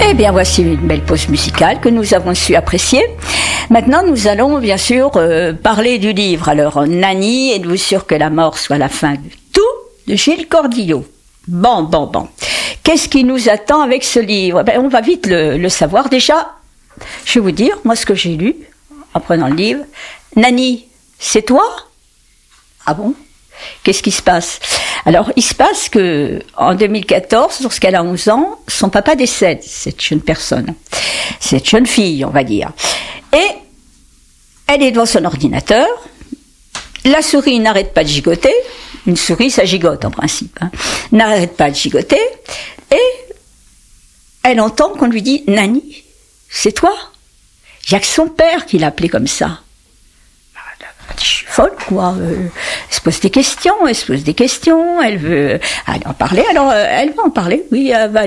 Eh bien, voici une belle pause musicale que nous avons su apprécier. Maintenant, nous allons bien sûr parler du livre. Alors, Nanny, êtes-vous sûr que la mort soit la fin de tout, de Gilles Cordillaud. Bon. Qu'est-ce qui nous attend avec ce livre? On va vite le savoir. Déjà, je vais vous dire, moi, ce que j'ai lu en prenant le livre. Nanny, c'est toi? Ah bon? Qu'est-ce qui se passe? Alors, il se passe que en 2014, lorsqu'elle a 11 ans, son papa décède, cette jeune personne, cette jeune fille, on va dire. Et elle est devant son ordinateur, la souris n'arrête pas de gigoter, une souris, ça gigote en principe, n'arrête pas de gigoter, et elle entend qu'on lui dit « Nanny, c'est toi ?» Il n'y a que son père qui l'appelait comme ça. Je suis folle, quoi. Elle se pose des questions, elle veut aller en parler, alors elle va en parler, oui, elle va